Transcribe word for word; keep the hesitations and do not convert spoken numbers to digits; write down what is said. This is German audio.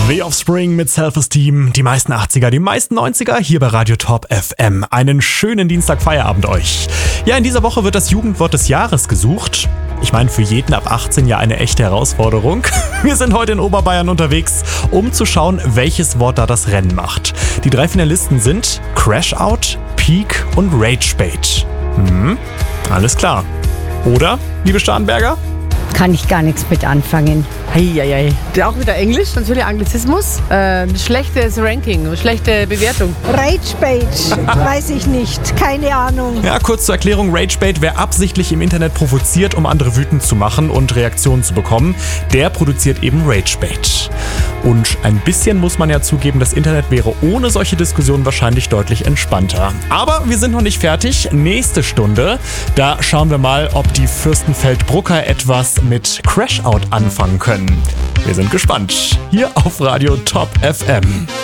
The Offspring mit Self-Esteem, die meisten achtziger, die meisten neunziger, hier bei Radio Top F M. Einen schönen Dienstagfeierabend euch. Ja, in dieser Woche wird das Jugendwort des Jahres gesucht. Ich meine, für jeden ab achtzehn ja eine echte Herausforderung. Wir sind heute in Oberbayern unterwegs, um zu schauen, welches Wort da das Rennen macht. Die drei Finalisten sind Crash-Out, Peak und Rage-Bait. Hm, alles klar. Oder, liebe Starnberger? Kann ich gar nichts mit anfangen. Heieiei. Auch wieder Englisch, natürlich Anglizismus. Äh, schlechtes Ranking, schlechte Bewertung. Rage-Bait, weiß ich nicht. Keine Ahnung. Ja, kurz zur Erklärung. Rage-Bait, wer absichtlich im Internet provoziert, um andere wütend zu machen und Reaktionen zu bekommen, der produziert eben Rage-Bait. Und ein bisschen muss man ja zugeben, das Internet wäre ohne solche Diskussionen wahrscheinlich deutlich entspannter. Aber wir sind noch nicht fertig. Nächste Stunde, da schauen wir mal, ob die Fürstenfeldbrucker etwas mit Crash-Out anfangen können. Wir sind gespannt. Hier auf Radio Top F M.